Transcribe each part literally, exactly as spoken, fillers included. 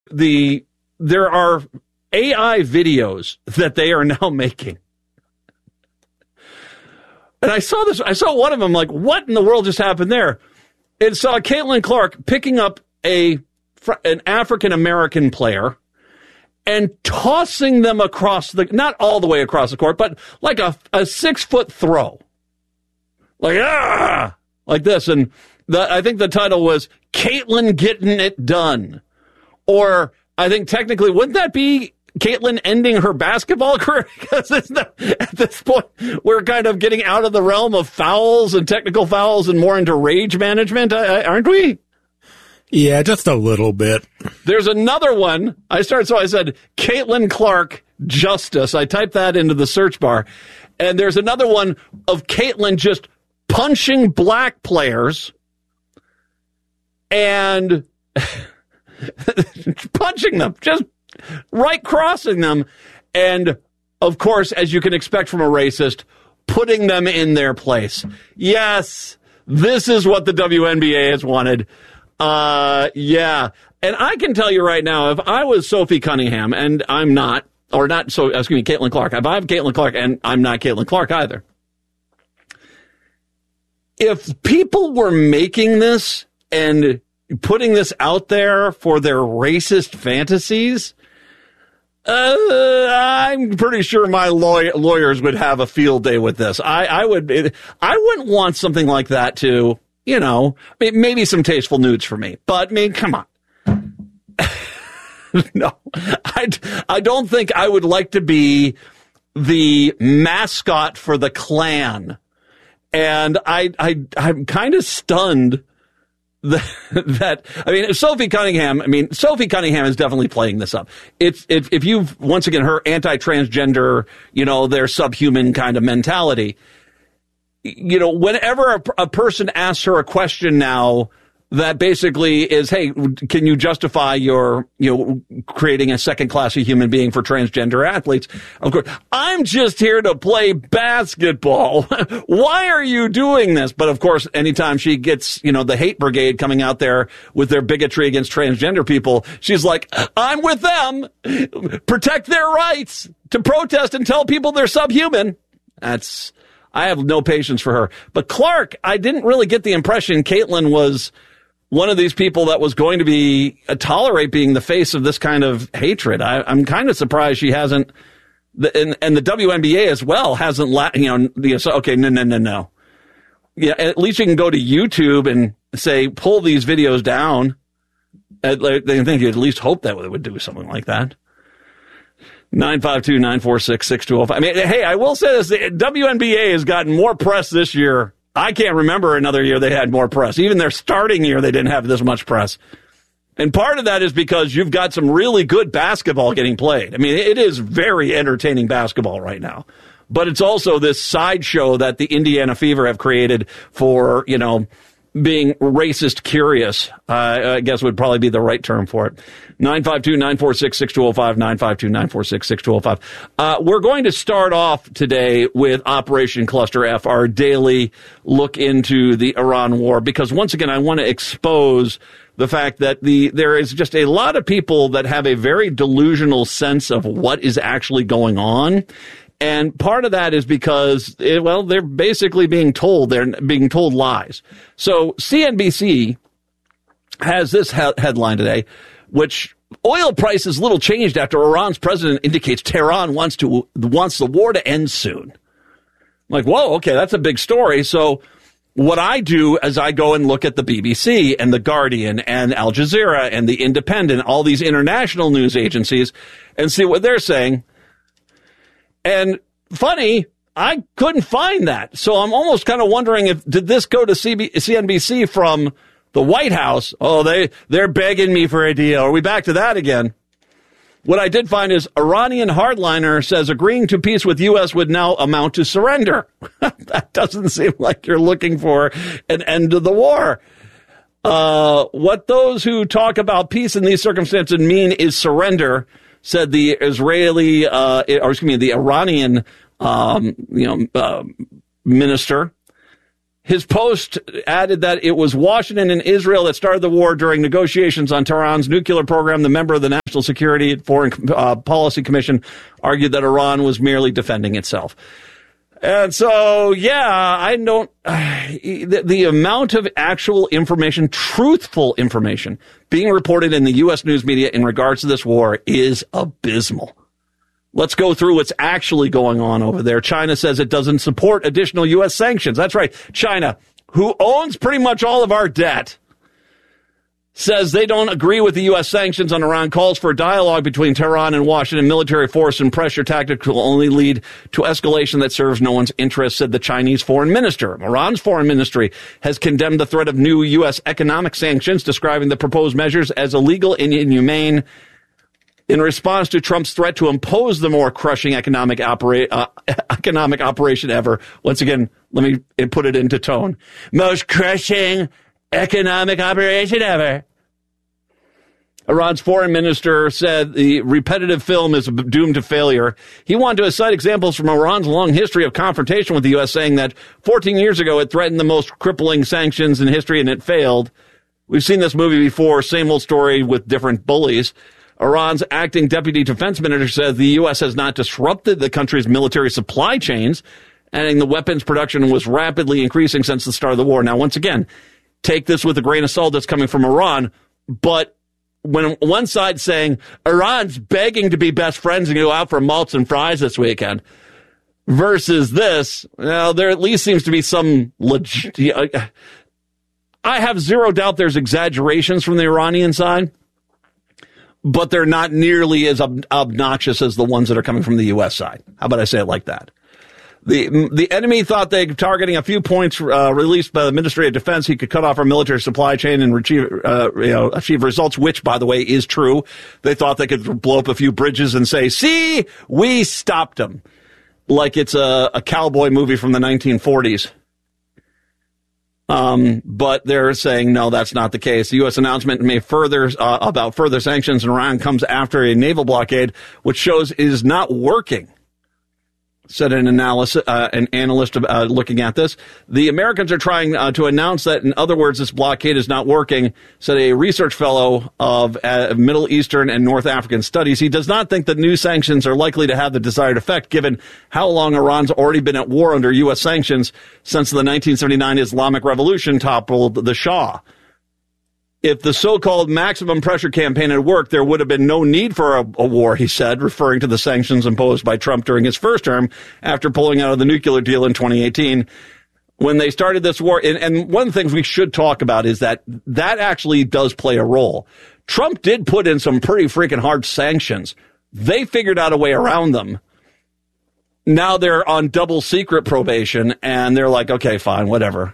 The there are A I videos that they are now making. And I saw this, I saw one of them, like, what in the world just happened there? It saw Caitlin Clark picking up a an African-American player and tossing them across the, not all the way across the court, but like a, a six-foot throw. Like, ah! Like this. And the, I think the title was Caitlin Getting It Done. Or I think technically, wouldn't that be Caitlin ending her basketball career? Because it's not, at this point, we're kind of getting out of the realm of fouls and technical fouls and more into rage management, aren't we? Yeah, just a little bit. There's another one. I started, so I said, Caitlin Clark Justice. I typed that into the search bar. And there's another one of Caitlin just punching black players and punching them, just right crossing them. And, of course, as you can expect from a racist, putting them in their place. Yes, this is what the W N B A has wanted. Uh, yeah. And I can tell you right now, if I was Sophie Cunningham, and I'm not, or not, so excuse me, Caitlin Clark, if I'm Caitlin Clark, and I'm not Caitlin Clark either, if people were making this and putting this out there for their racist fantasies, uh, I'm pretty sure my law- lawyers would have a field day with this. I, I would, I wouldn't want something like that to, you know, maybe some tasteful nudes for me, but I mean, come on. No, I, I don't think I would like to be the mascot for the Klan. And I, I, I'm kind of stunned that, that, I mean, Sophie Cunningham, I mean, Sophie Cunningham is definitely playing this up. It's, if, if you've, once again, her anti-transgender, you know, their subhuman kind of mentality, you know, whenever a, a person asks her a question now that basically is, hey, can you justify your, you know, creating a second class of human being for transgender athletes? Of course, I'm just here to play basketball. Why are you doing this? But of course, anytime she gets, you know, the hate brigade coming out there with their bigotry against transgender people, she's like, I'm with them. Protect their rights to protest and tell people they're subhuman. That's, I have no patience for her. But Clark, I didn't really get the impression Caitlin was one of these people that was going to be uh, tolerate being the face of this kind of hatred. I, I'm kind of surprised she hasn't, the, and, and the W N B A as well hasn't, la- you know, the, so, okay, no, no, no, no. Yeah, at least you can go to YouTube and say, pull these videos down. I think you'd at least hope that it would do something like that. nine five two, nine four six, six two zero five. I mean, hey, I will say this, the W N B A has gotten more press this year. I can't remember another year they had more press. Even their starting year, they didn't have this much press. And part of that is because you've got some really good basketball getting played. I mean, it is very entertaining basketball right now. But it's also this sideshow that the Indiana Fever have created for, you know, being racist curious, uh, I guess would probably be the right term for it. nine five two, nine four six, six two zero five, nine five two, nine four six, six two zero five. Uh, we're going to start off today with Operation Cluster F, our daily look into the Iran war, because once again, I want to expose the fact that the there is just a lot of people that have a very delusional sense of what is actually going on. And part of that is because, well, they're basically being told, they're being told lies. So C N B C has this he- headline today, which oil prices little changed after Iran's president indicates Tehran wants to wants the war to end soon. I'm like, whoa, okay, that's a big story. So what I do is I go and look at the B B C and the Guardian and Al Jazeera and the Independent, all these international news agencies, and see what they're saying. And funny, I couldn't find that. So I'm almost kind of wondering if, did this go to C B- C N B C from the White House? Oh, they, they're begging me for a deal. Are we back to that again? What I did find is Iranian hardliner says agreeing to peace with U S would now amount to surrender. That doesn't seem like you're looking for an end to the war. Uh, what those who talk about peace in these circumstances mean is surrender, said the Israeli, uh, or excuse me, the Iranian, um, you know, uh, minister. His post added that it was Washington and Israel that started the war during negotiations on Tehran's nuclear program. The member of the National Security and Foreign uh, Policy Commission argued that Iran was merely defending itself. And so, yeah, I don't, uh, the, the amount of actual information, truthful information, being reported in the U S news media in regards to this war is abysmal. Let's go through what's actually going on over there. China says it doesn't support additional U S sanctions. That's right. China, who owns pretty much all of our debt, says they don't agree with the U S sanctions on Iran, calls for a dialogue between Tehran and Washington. Military force and pressure tactics will only lead to escalation that serves no one's interest, said the Chinese foreign minister. Iran's foreign ministry has condemned the threat of new U S economic sanctions, describing the proposed measures as illegal and inhumane. In response to Trump's threat to impose the more crushing economic, opera- uh, economic operation ever, once again, let me put it into tone. Most crushing economic operation ever. Iran's foreign minister said the repetitive film is doomed to failure. He wanted to cite examples from Iran's long history of confrontation with the U S, saying that fourteen years ago it threatened the most crippling sanctions in history and it failed. We've seen this movie before, same old story with different bullies. Iran's acting deputy defense minister says the U S has not disrupted the country's military supply chains, adding the weapons production was rapidly increasing since the start of the war. Now, once again, take this with a grain of salt that's coming from Iran, but when one side's saying Iran's begging to be best friends and go out for malts and fries this weekend, versus this, well, there at least seems to be some legit. I have zero doubt there's exaggerations from the Iranian side, but they're not nearly as ob- obnoxious as the ones that are coming from the U S side. How about I say it like that? The the enemy thought they targeting a few points uh, released by the Ministry of Defense, he could cut off our military supply chain and achieve, uh, you know, achieve results, which, by the way, is true. They thought they could blow up a few bridges and say, see, we stopped them. Like it's a, a cowboy movie from the nineteen forties. Um, but they're saying, no, that's not the case. The U S announcement made further uh, about further sanctions in Iran comes after a naval blockade, which shows is not working, said an analyst, uh, an analyst uh, looking at this. The Americans are trying uh, to announce that, in other words, this blockade is not working, said a research fellow of uh, Middle Eastern and North African studies. He does not think that new sanctions are likely to have the desired effect, given how long Iran's already been at war under U S sanctions since the nineteen seventy-nine Islamic Revolution toppled the Shah. If the so-called maximum pressure campaign had worked, there would have been no need for a, a war, he said, referring to the sanctions imposed by Trump during his first term after pulling out of the nuclear deal in twenty eighteen. When they started this war, and, and one of the things we should talk about is that that actually does play a role. Trump did put in some pretty freaking hard sanctions. They figured out a way around them. Now they're on double secret probation, and they're like, okay, fine, whatever.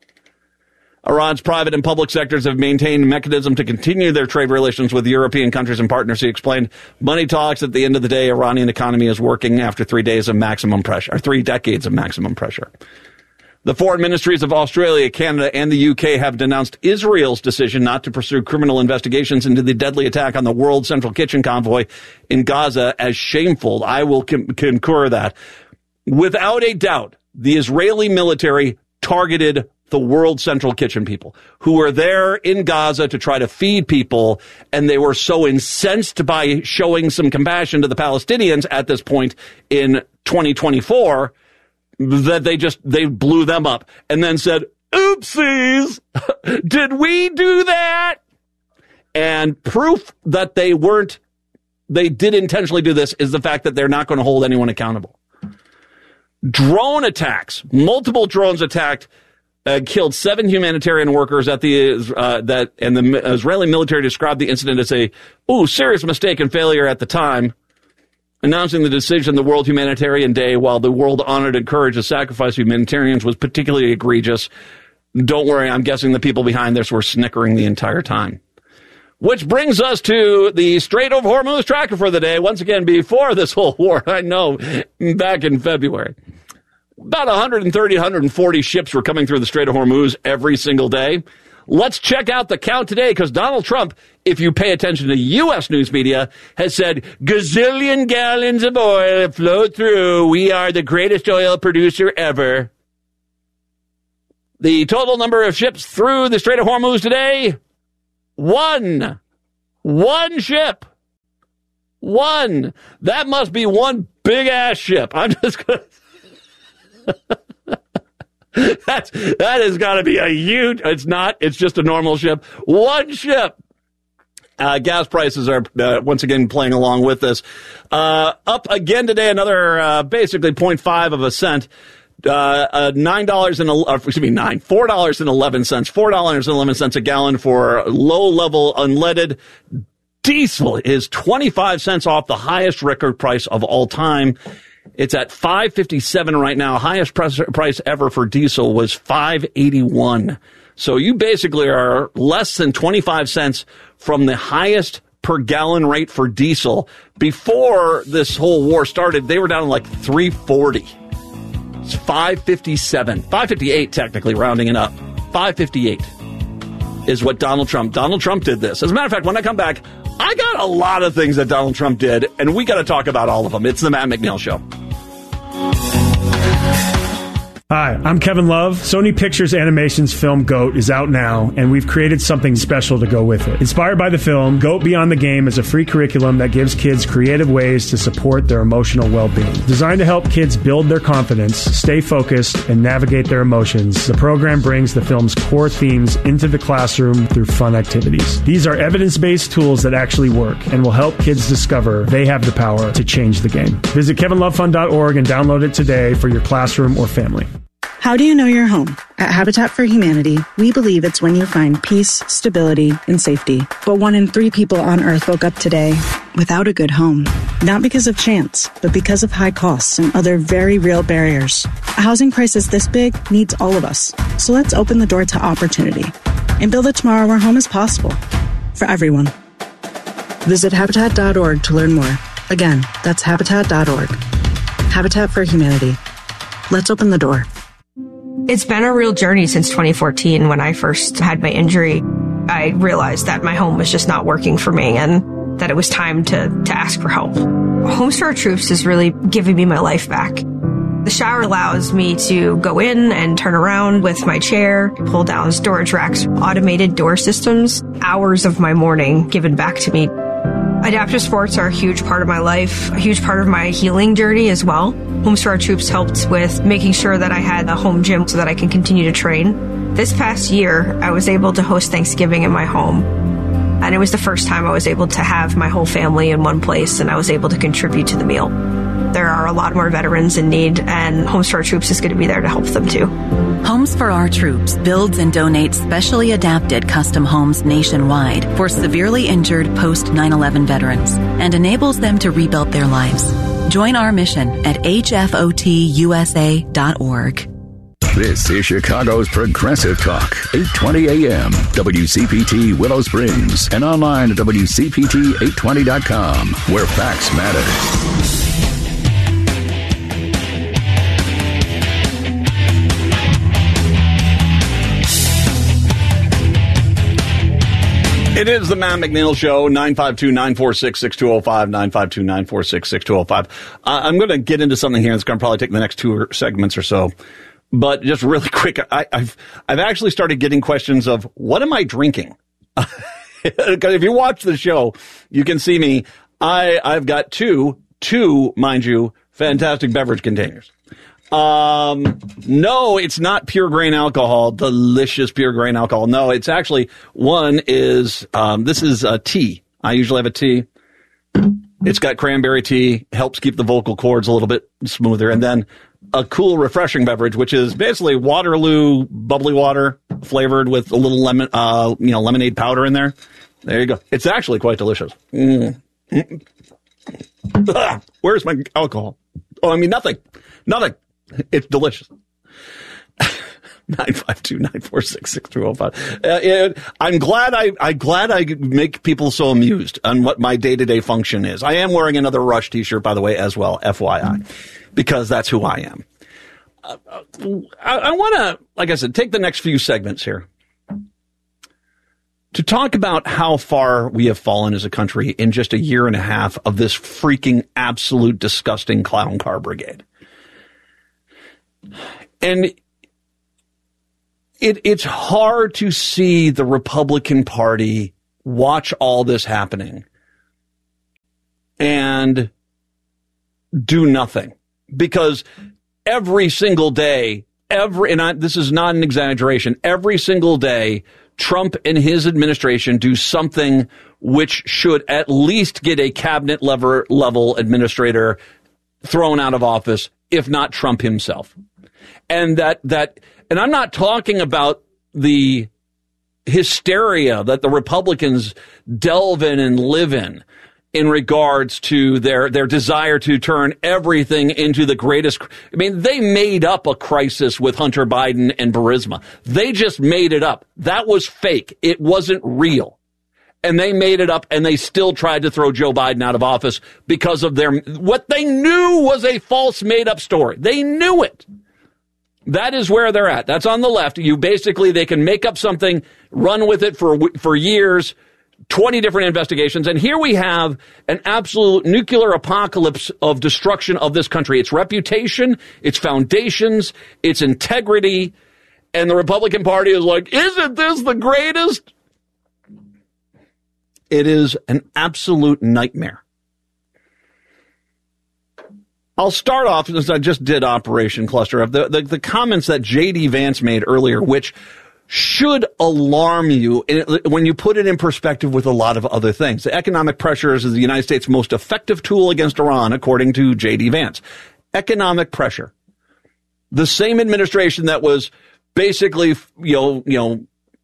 Iran's private and public sectors have maintained a mechanism to continue their trade relations with European countries and partners. He explained, money talks. At the end of the day, Iranian economy is working after three days of maximum pressure, or three decades of maximum pressure. The foreign ministries of Australia, Canada, and the U K have denounced Israel's decision not to pursue criminal investigations into the deadly attack on the World Central Kitchen convoy in Gaza as shameful. I will con- concur that. Without a doubt, the Israeli military targeted the World Central Kitchen people who were there in Gaza to try to feed people, and they were so incensed by showing some compassion to the Palestinians at this point in twenty twenty-four that they just, they blew them up and then said, oopsies, did we do that? And proof that they weren't, they did intentionally do this is the fact that they're not going to hold anyone accountable. Drone attacks, multiple drones attacked Uh, killed seven humanitarian workers at the uh, that, and the Israeli military described the incident as a ooh serious mistake and failure at the time, announcing the decision the World Humanitarian Day, while the world honored and encouraged the sacrifice of humanitarians, was particularly egregious. Don't worry, I'm guessing the people behind this were snickering the entire time. Which brings us to the Strait of Hormuz tracker for the day. Once again, before this whole war, I know, back in February. About one hundred thirty, one hundred forty ships were coming through the Strait of Hormuz every single day. Let's check out the count today, because Donald Trump, if you pay attention to U S news media, has said gazillion gallons of oil have flowed through. We are the greatest oil producer ever. The total number of ships through the Strait of Hormuz today, one. One ship. One. That must be one big-ass ship. I'm just going to... That's, that has got to be a huge... It's not. It's just a normal ship. One ship. Uh, gas prices are, uh, once again, playing along with this. Uh, up again today, another uh, basically zero point five of a cent. Uh, uh, nine dollars and, uh, excuse me, nine, four dollars and eleven cents. four dollars and eleven cents a gallon for low-level unleaded. Diesel is twenty-five cents off the highest record price of all time. It's at five fifty-seven right now. Highest price ever for diesel was five eighty-one. So you basically are less than twenty-five cents from the highest per gallon rate for diesel. Before this whole war started, they were down to like three forty. It's five fifty-seven. five fifty-eight, technically, rounding it up. five fifty-eight is what Donald Trump... Donald Trump did this. As a matter of fact, when I come back, I got a lot of things that Donald Trump did, and we got to talk about all of them. It's the Matt McNeil Show. Hi, I'm Kevin Love. Sony Pictures Animation's film GOAT is out now, and we've created something special to go with it. Inspired by the film, GOAT Beyond the Game is a free curriculum that gives kids creative ways to support their emotional well-being. Designed to help kids build their confidence, stay focused, and navigate their emotions, the program brings the film's core themes into the classroom through fun activities. These are evidence-based tools that actually work and will help kids discover they have the power to change the game. Visit kevin love fund dot org and download it today for your classroom or family. How do you know you're home? At Habitat for Humanity, we believe it's when you find peace, stability, and safety. But one in three people on Earth woke up today without a good home. Not because of chance, but because of high costs and other very real barriers. A housing crisis this big needs all of us. So let's open the door to opportunity and build a tomorrow where home is possible for everyone. Visit habitat dot org to learn more. Again, that's habitat dot org. Habitat for Humanity. Let's open the door. It's been a real journey since twenty fourteen when I first had my injury. I realized that my home was just not working for me and that it was time to, to ask for help. Homes for Our Troops is really giving me my life back. The shower allows me to go in and turn around with my chair, pull down storage racks, automated door systems, hours of my morning given back to me. Adaptive sports are a huge part of my life, a huge part of my healing journey as well. Homes for Our Troops helped with making sure that I had a home gym so that I can continue to train. This past year, I was able to host Thanksgiving in my home. And it was the first time I was able to have my whole family in one place, and I was able to contribute to the meal. There are a lot more veterans in need, and Homes for Our Troops is going to be there to help them too. Homes for Our Troops builds and donates specially adapted custom homes nationwide for severely injured post nine eleven veterans and enables them to rebuild their lives. Join our mission at H F O T U S A dot org. This is Chicago's Progressive Talk, eight twenty A M, W C P T Willow Springs, and online at W C P T eight twenty dot com, where facts matter. It is the Matt McNeil Show, nine five two, nine four six, six two zero five, nine five two, nine four six, six two zero five. Uh, I'm going to get into something here that's going to probably take the next two segments or so. But just really quick, I, I've I've actually started getting questions of, what am I drinking? Because if you watch the show, you can see me. I, I've got two, two, mind you, fantastic beverage containers. Um, no, it's not pure grain alcohol, delicious pure grain alcohol. No, it's actually, one is, um, this is a tea. I usually have a tea. It's got cranberry tea, helps keep the vocal cords a little bit smoother. And then a cool, refreshing beverage, which is basically Waterloo bubbly water flavored with a little lemon, uh, you know, lemonade powder in there. There you go. It's actually quite delicious. Mm. Mm. Where's my alcohol? Oh, I mean, nothing, nothing. It's delicious. nine five two, nine four six, six two zero five. Uh, it, I'm glad I, I'm glad I make people so amused on what my day-to-day function is. I am wearing another Rush t-shirt, by the way, as well, F Y I, because that's who I am. Uh, I, I want to, like I said, take the next few segments here to talk about how far we have fallen as a country in just a year and a half of this freaking absolute disgusting clown car brigade. And it, it's hard to see the Republican Party watch all this happening and do nothing, because every single day, every, and I, this is not an exaggeration, every single day, Trump and his administration do something which should at least get a cabinet level, level administrator thrown out of office, if not Trump himself. And that, that, and I'm not talking about the hysteria that the Republicans delve in and live in, in regards to their, their desire to turn everything into the greatest. I mean, they made up a crisis with Hunter Biden and Burisma. They just made it up. That was fake. It wasn't real. And they made it up, and they still tried to throw Joe Biden out of office because of their, what they knew was a false made up story. They knew it. That is where they're at. That's on the left. You basically, they can make up something, run with it for, for years, twenty different investigations. And here we have an absolute nuclear apocalypse of destruction of this country, its reputation, its foundations, its integrity. And the Republican Party is like, isn't this the greatest? It is an absolute nightmare. I'll start off, since I just did Operation Cluster, of the, the, the comments that J D Vance made earlier, which should alarm you when you put it in perspective with a lot of other things. The economic pressures is the United States' most effective tool against Iran, according to J D Vance. Economic pressure. The same administration that was basically, you know, you know,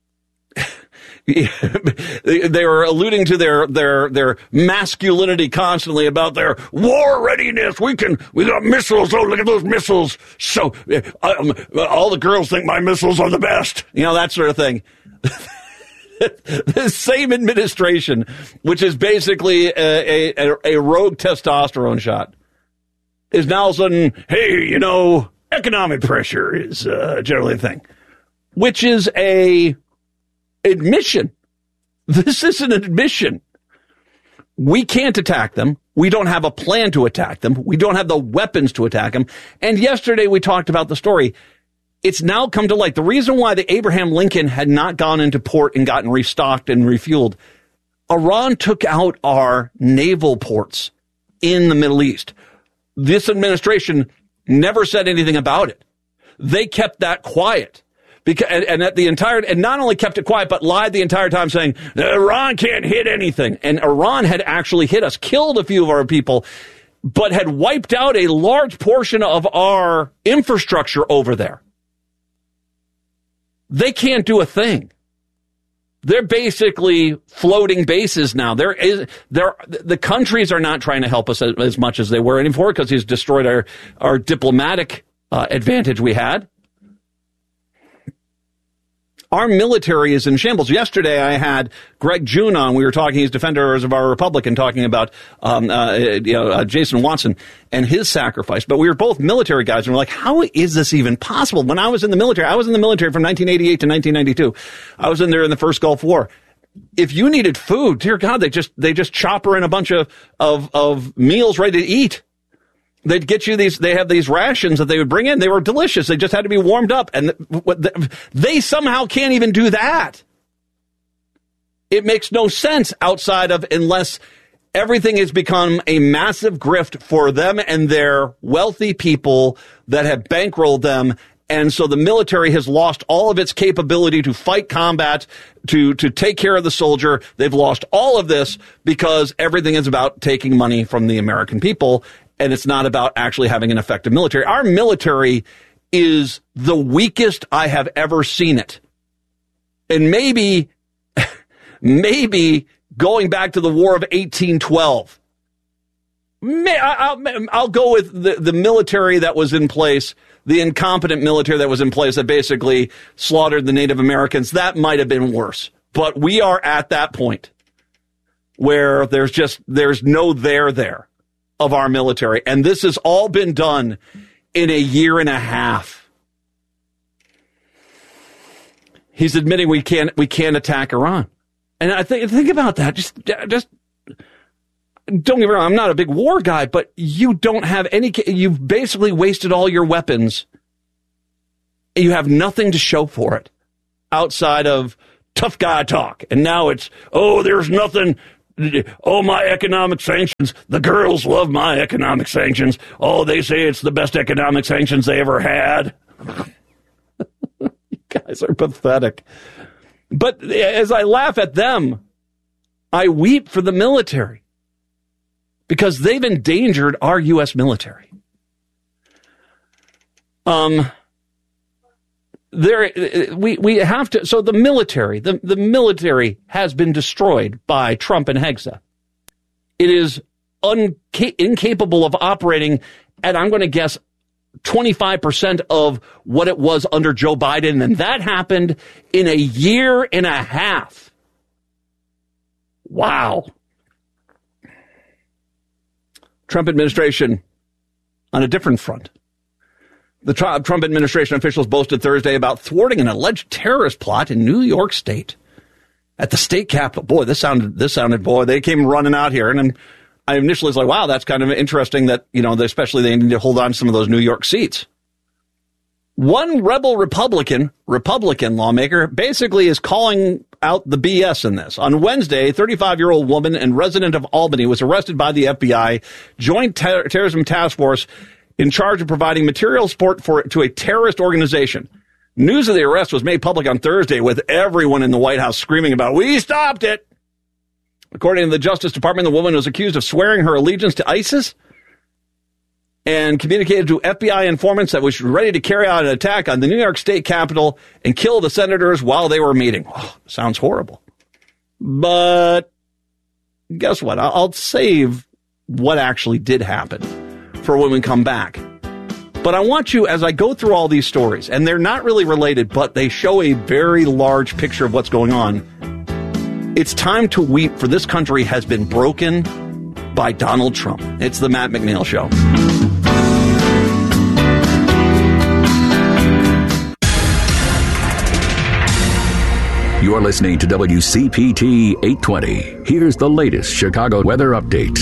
they were alluding to their, their, their masculinity constantly about their war readiness. We can, we got missiles. Oh, look at those missiles. So, um, all the girls think my missiles are the best. You know, that sort of thing. The same administration, which is basically a, a, a rogue testosterone shot, is now all of a sudden, hey, you know, economic pressure is uh, generally a thing, which is a admission. This is an admission. We can't attack them. We don't have a plan to attack them. We don't have the weapons to attack them. And yesterday we talked about the story. It's now come to light. The reason why the Abraham Lincoln had not gone into port and gotten restocked and refueled, Iran took out our naval ports in the Middle East. This administration never said anything about it. They kept that quiet. Because, and, and at the entire, and not only kept it quiet, but lied the entire time saying, Iran can't hit anything. And Iran had actually hit us, killed a few of our people, but had wiped out a large portion of our infrastructure over there. They can't do a thing. They're basically floating bases now. There is, there, the countries are not trying to help us as, as much as they were anymore, because he's destroyed our, our diplomatic uh, advantage we had. Our military is in shambles. Yesterday, I had Greg June on. We were talking, he's defenders of our republic, and talking about um, uh, you know, uh, Jason Watson and his sacrifice. But we were both military guys, and we're like, how is this even possible? When I was in the military, I was in the military from nineteen eighty-eight to nineteen ninety-two. I was in there in the first Gulf War. If you needed food, dear God, they just they just chopper in a bunch of, of, of meals ready to eat. They'd get you these, they have these rations that they would bring in. They were delicious. They just had to be warmed up. And they somehow can't even do that. It makes no sense outside of, unless everything has become a massive grift for them and their wealthy people that have bankrolled them. And so the military has lost all of its capability to fight combat, to, to take care of the soldier. They've lost all of this because everything is about taking money from the American people. And it's not about actually having an effective military. Our military is the weakest I have ever seen it. And maybe, maybe going back to the War of eighteen twelve. May, I'll, I'll go with the, the military that was in place, the incompetent military that was in place that basically slaughtered the Native Americans. That might have been worse. But we are at that point where there's just, there's no there there of our military. And this has all been done in a year and a half. He's admitting we can't, we can't attack Iran. And I think, think about that. Just, just, don't get me wrong, I'm not a big war guy, but you don't have any, you've basically wasted all your weapons. You have nothing to show for it. outside of tough guy talk. And now it's, oh, there's nothing. Oh, my economic sanctions. The girls love my economic sanctions. Oh, they say it's the best economic sanctions they ever had. You guys are pathetic. But as I laugh at them, I weep for the military because they've endangered our U S military. Um, there, we, we have to, so the military, the, the military has been destroyed by Trump and Hegseth. It is unca- incapable of operating at, I'm going to guess, twenty-five percent of what it was under Joe Biden. And that happened in a year and a half. Wow. Trump administration on a different front. The Trump administration officials boasted Thursday about thwarting an alleged terrorist plot in New York State at the state capitol. Boy, this sounded, this sounded, boy, they came running out here. And I'm, I initially was like, wow, that's kind of interesting that, you know, especially they need to hold on to some of those New York seats. One rebel Republican, Republican lawmaker basically is calling out the B S in this. On Wednesday, a thirty-five-year-old woman and resident of Albany was arrested by the F B I, Joint Ter- Terrorism Task Force, in charge of providing material support for to a terrorist organization. News of the arrest was made public on Thursday, with everyone in the White House screaming about, "We stopped it!" According to the Justice Department, the woman was accused of swearing her allegiance to ISIS and communicated to F B I informants that was ready to carry out an attack on the New York State Capitol and kill the senators while they were meeting. Oh, sounds horrible. But guess what? I'll save what actually did happen for when we come back. But I want you, as I go through all these stories, and they're not really related, but they show a very large picture of what's going on. It's time to weep, for this country has been broken by Donald Trump. It's the Matt McNeil Show. You're listening to W C P T eight twenty. Here's the latest Chicago weather update.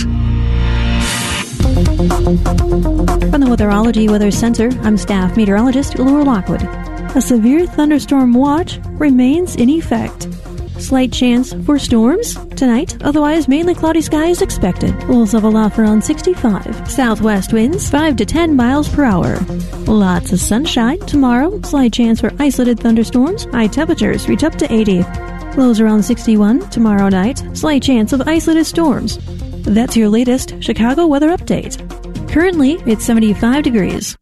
From the Weatherology Weather Center, I'm staff meteorologist Laura Lockwood. A severe thunderstorm watch remains in effect. Slight chance for storms tonight, otherwise mainly cloudy skies expected. Lows level off around sixty-five. Southwest winds five to ten miles per hour. Lots of sunshine tomorrow. Slight chance for isolated thunderstorms. High temperatures reach up to eighty. Lows around sixty-one tomorrow night. Slight chance of isolated storms. That's your latest Chicago weather update. Currently, it's seventy-five degrees.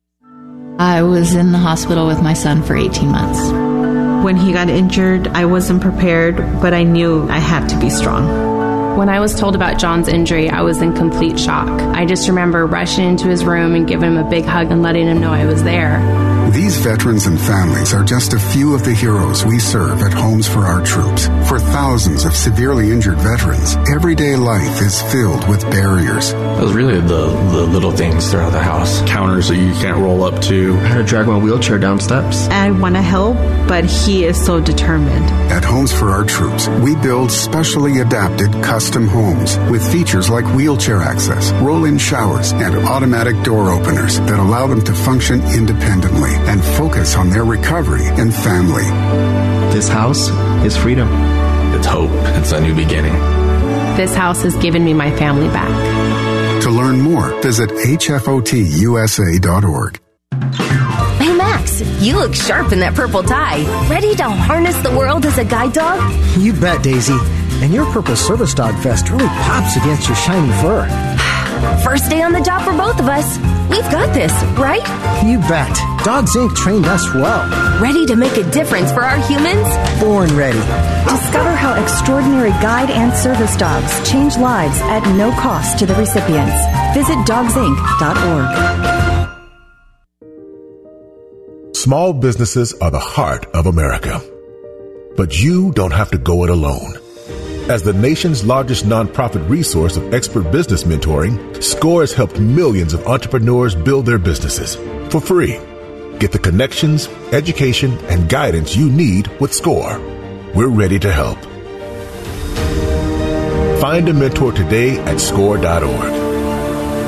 I was in the hospital with my son for eighteen months. When he got injured, I wasn't prepared, but I knew I had to be strong. When I was told about John's injury, I was in complete shock. I just remember rushing into his room and giving him a big hug and letting him know I was there. These veterans and families are just a few of the heroes we serve at Homes for Our Troops. For thousands of severely injured veterans, everyday life is filled with barriers. It was really the, the little things throughout the house. Counters that you can't roll up to. I had to drag my wheelchair down steps. I want to help, but he is so determined. At Homes for Our Troops, we build specially adapted custom homes with features like wheelchair access, roll-in showers, and automatic door openers that allow them to function independently and focus on their recovery and family. This house is freedom. It's hope. It's a new beginning. This house has given me my family back. To learn more, visit H F O T U S A dot org. Hey, Max, you look sharp in that purple tie. Ready to harness the world as a guide dog? You bet, Daisy. And your purple service dog vest really pops against your shiny fur. First day on the job for both of us. We've got this, right? You bet. Dogs Incorporated trained us well. Ready to make a difference for our humans? Born ready. Discover how extraordinary guide and service dogs change lives at no cost to the recipients. Visit dogs inc dot org. Small businesses are the heart of America. But you don't have to go it alone. As the nation's largest nonprofit resource of expert business mentoring, SCORE has helped millions of entrepreneurs build their businesses for free. Get the connections, education, and guidance you need with SCORE. We're ready to help. Find a mentor today at score dot org.